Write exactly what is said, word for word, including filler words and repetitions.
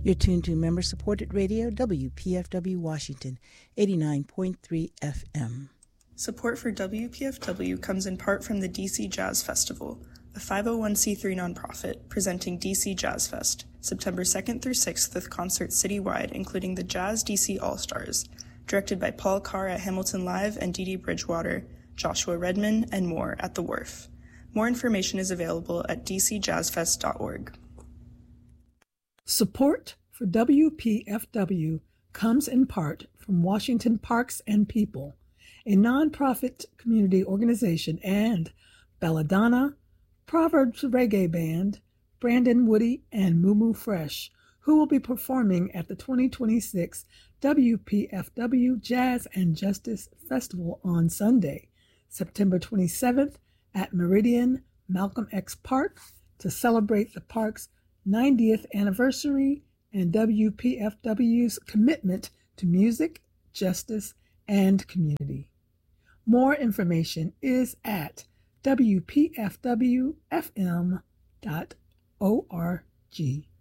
You're tuned to member-supported radio, W P F W Washington, eighty-nine point three F M. Support for W P F W comes in part from the D C Jazz Festival, a five oh one c three nonprofit presenting D C Jazz Fest, September second through sixth with concerts citywide, including the Jazz D C All-Stars, directed by Paul Carr at Hamilton Live and Dee Dee Bridgewater, Joshua Redman, and more at The Wharf. More information is available at d c jazz fest dot org. Support for W P F W comes in part from Washington Parks and People, a nonprofit community organization, and Belladonna, Proverbs Reggae Band, Brandon Woody, and Moo Fresh, who will be performing at the twenty twenty-six W P F W Jazz and Justice Festival on Sunday, September twenty-seventh at Meridian Malcolm X Park to celebrate the park's ninetieth anniversary and W P F W's commitment to music, justice, and community. More information is at w p f w f m dot org.